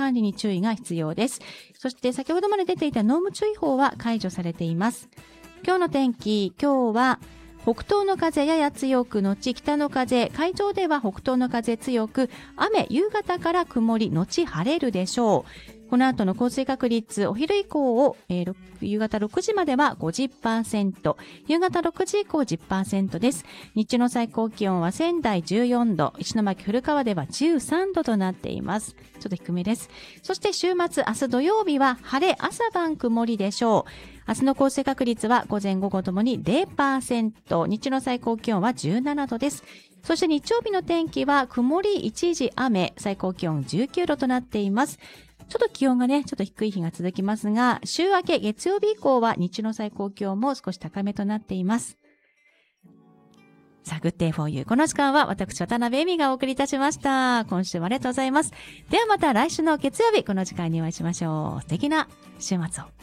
管理に注意が必要です。そして先ほどまで出ていた濃霧注意報は解除されています。今日の天気、今日は北東の風やや強く後北の風、海上では北東の風強く、雨、夕方から曇り後晴れるでしょう。この後の降水確率、お昼以降を、夕方6時までは 50%、夕方6時以降 10% です。日中の最高気温は仙台14度、石巻古川では13度となっています。ちょっと低めです。そして週末、明日土曜日は晴れ、朝晩曇りでしょう。明日の降水確率は午前午後ともに 0%、日中の最高気温は17度です。そして日曜日の天気は曇り一時雨、最高気温19度となっています。ちょっと気温がね、ちょっと低い日が続きますが、週明け月曜日以降は日中の最高気温も少し高めとなっています。さあ、グッデイフォーユー。この時間は私、渡辺恵美がお送りいたしました。今週もありがとうございます。ではまた来週の月曜日、この時間にお会いしましょう。素敵な週末を。